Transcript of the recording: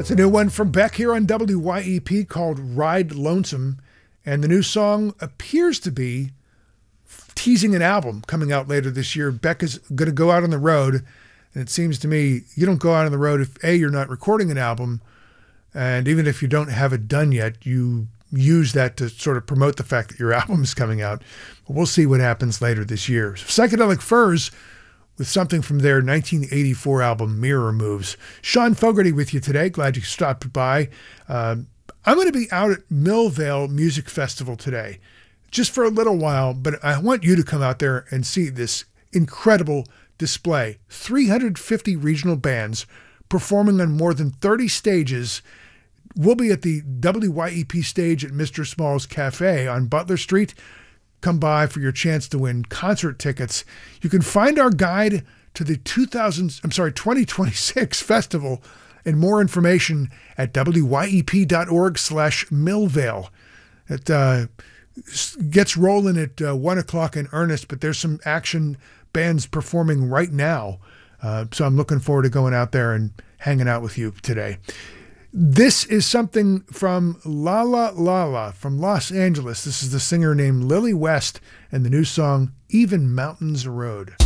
That's a new one from Beck here on WYEP called Ride Lonesome. And the new song appears to be teasing an album coming out later this year. Beck is going to go out on the road. And it seems to me you don't go out on the road if A, you're not recording an album. And even if you don't have it done yet, you use that to sort of promote the fact that your album is coming out. But we'll see what happens later this year. Psychedelic Furs with something from their 1984 album, Mirror Moves. Sean Fogarty with you today. Glad you stopped by. I'm going to be out at Millvale Music Festival today, just for a little while, but I want you to come out there and see this incredible display. 350 regional bands performing on more than 30 stages. We'll be at the WYEP stage at Mr. Small's Cafe on Butler Street. Come by for your chance to win concert tickets. You can find our guide to the 2026 festival and more information at wyep.org/Millvale. It gets rolling at 1 o'clock in earnest, but there's some action bands performing right now. So I'm looking forward to going out there and hanging out with you today. This is something from Lala Lala from Los Angeles. This is the singer named Lily West and the new song, Even Mountains Road.